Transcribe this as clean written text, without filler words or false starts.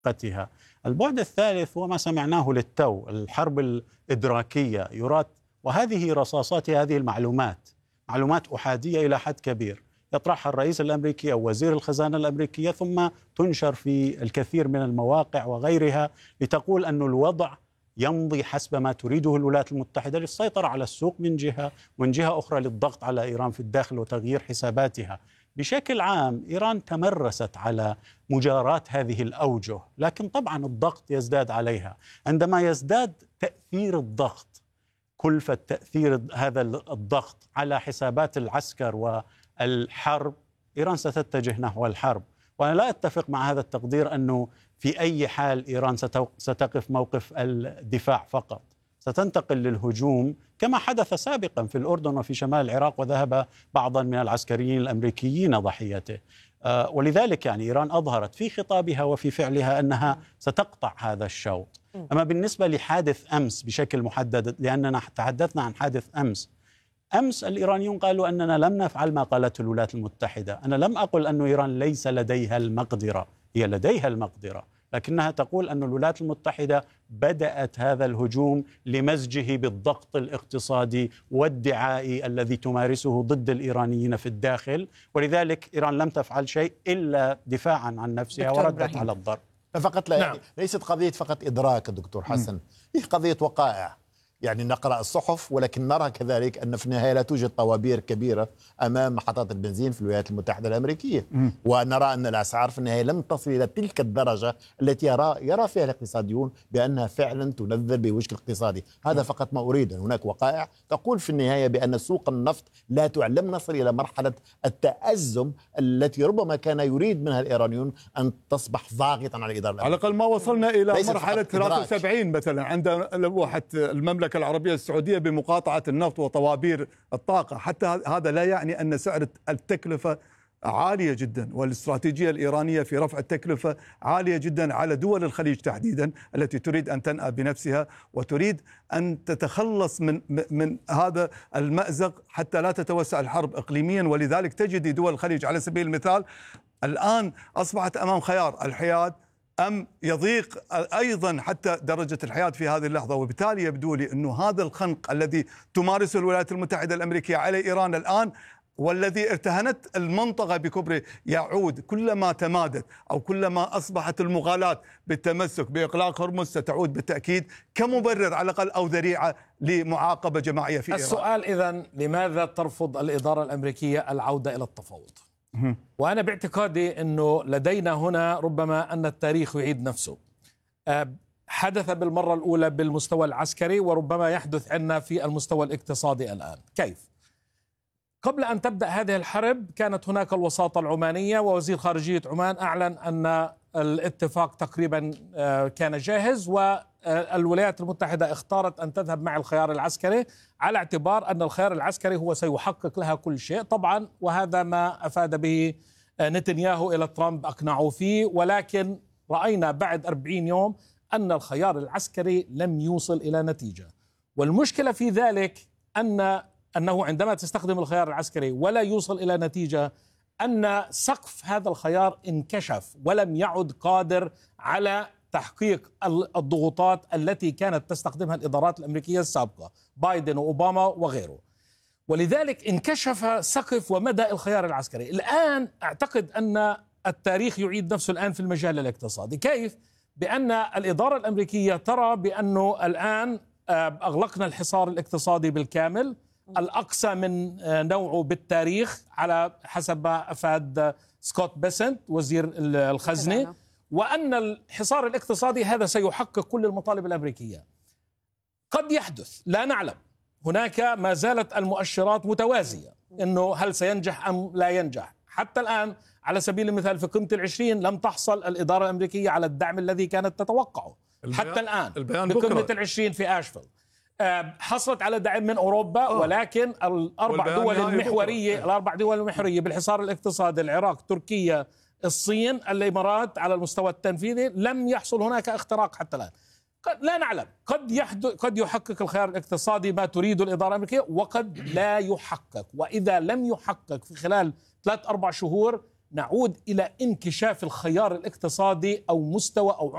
حقيقتها. البعد الثالث هو ما سمعناه للتو، الحرب الإدراكية يراد، وهذه رصاصات هذه المعلومات معلومات أحادية إلى حد كبير يطرحها الرئيس الأمريكي أو وزير الخزانة الأمريكية، ثم تنشر في الكثير من المواقع وغيرها لتقول أن الوضع يمضي حسب ما تريده الولايات المتحدة للسيطرة على السوق من جهة، ومن جهة أخرى للضغط على إيران في الداخل وتغيير حساباتها. بشكل عام إيران تمرست على مجاراة هذه الأوجه، لكن طبعا الضغط يزداد عليها. عندما يزداد تأثير الضغط، كلفة تأثير هذا الضغط على حسابات العسكر والحرب، إيران ستتجه نحو الحرب. وأنا لا أتفق مع هذا التقدير أنه في أي حال إيران ستقف موقف الدفاع فقط، ستنتقل للهجوم كما حدث سابقا في الأردن وفي شمال العراق، وذهب بعضا من العسكريين الأمريكيين ضحيته. ولذلك يعني إيران أظهرت في خطابها وفي فعلها أنها ستقطع هذا الشوط. أما بالنسبة لحادث أمس بشكل محدد، لأننا تحدثنا عن حادث أمس الإيرانيون قالوا أننا لم نفعل ما قالته الولايات المتحدة. أنا لم أقل أن إيران ليس لديها المقدرة، هي لديها المقدرة، لكنها تقول أن الولايات المتحدة بدأت هذا الهجوم لمزجه بالضغط الاقتصادي والدعائي الذي تمارسه ضد الإيرانيين في الداخل، ولذلك إيران لم تفعل شيء إلا دفاعا عن نفسها وردت على الضرب. فقط لا يعني ليست قضية فقط إدراك دكتور حسن، هي قضية وقائع. يعني نقرأ الصحف ولكن نرى كذلك أن في النهاية لا توجد طوابير كبيرة أمام محطات البنزين في الولايات المتحدة الأمريكية، ونرى أن الأسعار في النهاية لم تصل إلى تلك الدرجة التي يرى فيها الاقتصاديون بأنها فعلا تنذر بوجه الاقتصادي. هذا فقط ما أريد. هناك وقائع تقول في النهاية بأن سوق النفط لم نصل إلى مرحلة التأزم التي ربما كان يريد منها الإيرانيون أن تصبح ضاغطا على الإدارة الأمريكية. على الأقل ما وصلنا إلى مرحلة 73 مثلا عند لوحة المملكة العربية السعودية بمقاطعة النفط وطوابير الطاقة. حتى هذا لا يعني أن سعر التكلفة عالية جدا، والاستراتيجية الإيرانية في رفع التكلفة عالية جدا على دول الخليج تحديدا التي تريد أن تنأى بنفسها وتريد أن تتخلص من هذا المأزق حتى لا تتوسع الحرب إقليميا. ولذلك تجد دول الخليج على سبيل المثال الآن أصبحت أمام خيار الحياد أم يضيق أيضا حتى درجة الحياة في هذه اللحظة. وبالتالي يبدو لي أنه هذا الخنق الذي تمارسه الولايات المتحدة الأمريكية على إيران الآن، والذي ارتهنت المنطقة بكبره، يعود كلما تمادت أو كلما أصبحت المغالاة بالتمسك بإغلاق هرمز ستعود بالتأكيد كمبرر على الأقل أو ذريعة لمعاقبة جماعية في إيران. السؤال إذن لماذا ترفض الإدارة الأمريكية العودة إلى التفاوض؟ وأنا باعتقادي أنه لدينا هنا ربما أن التاريخ يعيد نفسه. حدث بالمرة الأولى بالمستوى العسكري وربما يحدث عندنا في المستوى الاقتصادي الآن. كيف؟ قبل أن تبدأ هذه الحرب كانت هناك الوساطة العمانية، ووزير خارجية عمان أعلن أن الاتفاق تقريبا كان جاهز، والولايات المتحدة اختارت أن تذهب مع الخيار العسكري على اعتبار أن الخيار العسكري هو سيحقق لها كل شيء طبعا، وهذا ما أفاد به نتنياهو إلى ترامب أقنعوا فيه. ولكن رأينا بعد 40 يوم أن الخيار العسكري لم يوصل إلى نتيجة، والمشكلة في ذلك أنه عندما تستخدم الخيار العسكري ولا يوصل إلى نتيجة، أن سقف هذا الخيار انكشف ولم يعد قادر على تحقيق الضغوطات التي كانت تستخدمها الإدارات الأمريكية السابقة، بايدن وأوباما وغيره. ولذلك انكشف سقف ومدى الخيار العسكري. الآن أعتقد أن التاريخ يعيد نفسه الآن في المجال الاقتصادي. كيف؟ بأن الإدارة الأمريكية ترى بأنه الآن أغلقنا الحصار الاقتصادي بالكامل، الأقصى من نوعه بالتاريخ على حسب ما أفاد سكوت بيسنت وزير الخزنة، وأن الحصار الاقتصادي هذا سيحقق كل المطالب الأمريكية. قد يحدث، لا نعلم، هناك ما زالت المؤشرات متوازية أنه هل سينجح أم لا ينجح. حتى الآن على سبيل المثال في قمة ال20 لم تحصل الإدارة الأمريكية على الدعم الذي كانت تتوقعه حتى الآن بقمة ال20 في آشفيل. حصلت على دعم من أوروبا، ولكن الأربع دول المحورية بالحصار الاقتصادي، العراق، تركيا، الصين، الإمارات، على المستوى التنفيذي لم يحصل هناك اختراق حتى الآن. لا نعلم، قد يحقق الخيار الاقتصادي ما تريد الإدارة الأمريكية وقد لا يحقق. وإذا لم يحقق في خلال 3-4 شهور نعود إلى انكشاف الخيار الاقتصادي أو مستوى أو